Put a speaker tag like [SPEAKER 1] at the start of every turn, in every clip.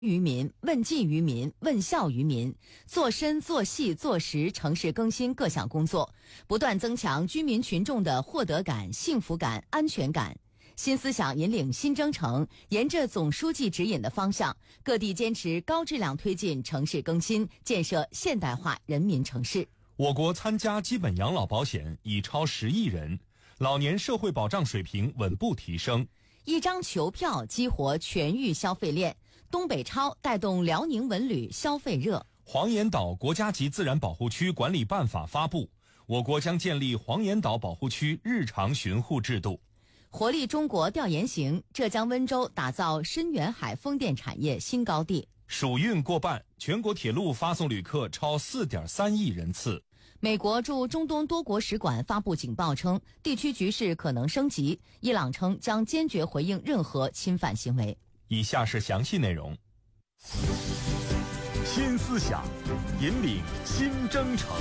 [SPEAKER 1] 于民、问计于民、问效于民，做深做细做实城市更新各项工作，不断增强居民群众的获得感、幸福感、安全感。新思想引领新征程，沿着总书记指引的方向，各地坚持高质量推进城市更新，建设现代化人民城市。
[SPEAKER 2] 我国参加基本养老保险已超10亿人，老年社会保障水平稳步提升。
[SPEAKER 1] 一张球票激活全域消费链，东北超带动辽宁文旅消费热。
[SPEAKER 2] 黄岩岛国家级自然保护区管理办法发布，我国将建立黄岩岛保护区日常巡护制度。
[SPEAKER 1] 活力中国调研行，浙江温州打造深远海风电产业新高地。
[SPEAKER 2] 暑运过半，全国铁路发送旅客超4.3亿人次。
[SPEAKER 1] 美国驻中东多国使馆发布警报称，地区局势可能升级。伊朗称将坚决回应任何侵犯行为。
[SPEAKER 2] 以下是详细内容。
[SPEAKER 3] 新思想，引领新征程。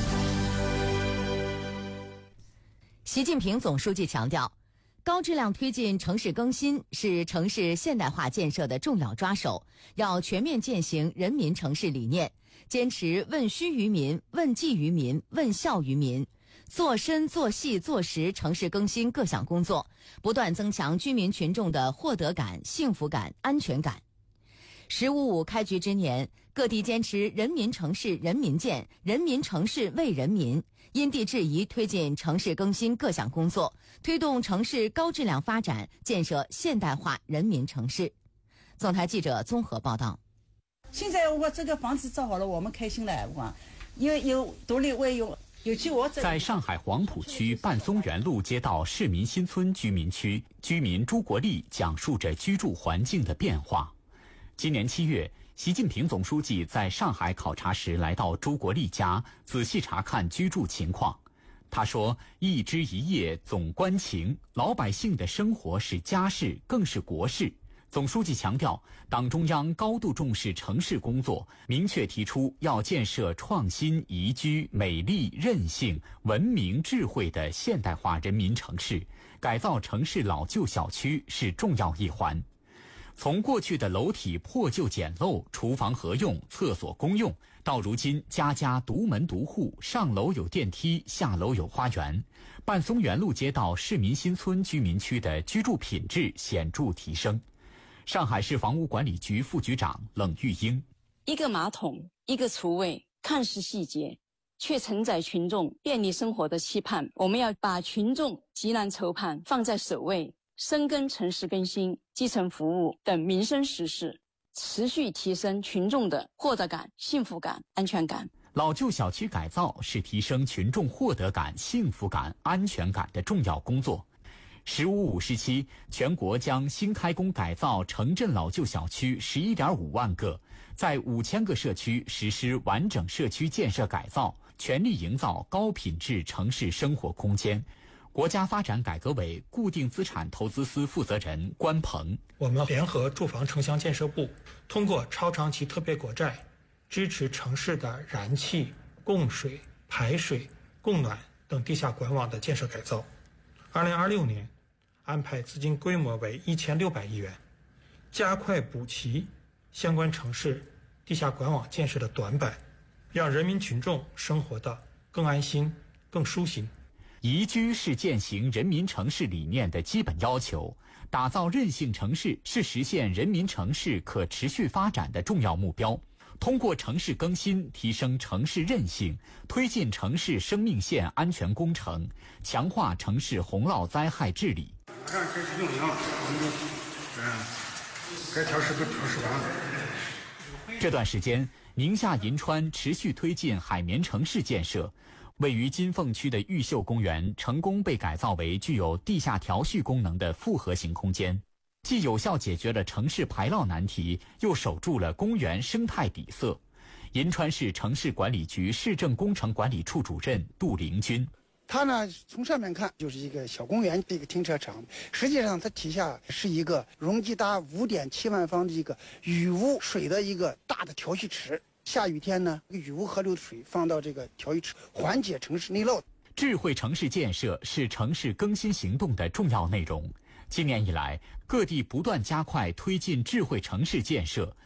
[SPEAKER 1] 习近平总书记强调，高质量推进城市更新是城市现代化建设的重要抓手，要全面践行人民城市理念，坚持问需于民、问计于民、问效于民，做深做细做实城市更新各项工作，不断增强居民群众的获得感、幸福感、安全感。“15+5”开局之年，各地坚持人民城市人民建、人民城市为人民，因地制宜推进城市更新各项工作，推动城市高质量发展，建设现代化人民城市。总台记者综合报道。
[SPEAKER 4] 现在我这个房子造好了，我们开心了，有独立卫用。
[SPEAKER 5] 在上海黄浦区半松园路街道市民新村居民区，居民朱国立讲述着居住环境的变化。今年7月，习近平总书记在上海考察时来到朱国立家，仔细查看居住情况。他说：“一枝一叶总关情，老百姓的生活是家事，更是国事。”总书记强调，党中央高度重视城市工作，明确提出要建设创新、宜居、美丽、韧性、文明、智慧的现代化人民城市，改造城市老旧小区是重要一环。从过去的楼体破旧简陋、厨房合用、厕所公用，到如今家家独门独户，上楼有电梯，下楼有花园，半松园路街道市民新村居民区的居住品质显著提升。上海市房屋管理局副局长冷玉英：
[SPEAKER 6] 一个马桶，一个厨卫，看似细节，却承载群众便利生活的期盼。我们要把群众急难愁盼放在首位，深耕城市更新、基层服务等民生实事，持续提升群众的获得感、幸福感、安全感。
[SPEAKER 5] 老旧小区改造是提升群众获得感、幸福感、安全感的重要工作。“15+5”时期，全国将新开工改造城镇老旧小区11.5万个，在5000个社区实施完整社区建设改造，全力营造高品质城市生活空间。国家发展改革委固定资产投资司负责人关鹏：
[SPEAKER 7] 我们联合住房城乡建设部，通过超长期特别国债，支持城市的燃气、供水、排水、供暖等地下管网的建设改造。2026年，安排资金规模为1600亿元，加快补齐相关城市地下管网建设的短板，让人民群众生活得更安心、更舒心。
[SPEAKER 5] 宜居是践行人民城市理念的基本要求，打造韧性城市是实现人民城市可持续发展的重要目标。通过城市更新提升城市韧性，推进城市生命线安全工程，强化城市洪涝灾害治理。
[SPEAKER 8] 马上开始运营了，该调试都调试完了。
[SPEAKER 5] 这段时间，宁夏银川持续推进海绵城市建设。位于金凤区的玉秀公园成功被改造为具有地下调蓄功能的复合型空间，既有效解决了城市排涝难题，又守住了公园生态底色。银川市城市管理局市政工程管理处主任杜凌军：
[SPEAKER 9] 它呢，从上面看就是一个小公园的一个停车场，实际上它底下是一个容积达5.7万方的一个雨污水的一个大的调蓄池。下雨天呢，雨污河流的水放到这个调蓄池，缓解城市内涝。
[SPEAKER 5] 智慧城市建设是城市更新行动的重要内容。今年以来，各地不断加快推进智慧城市建设，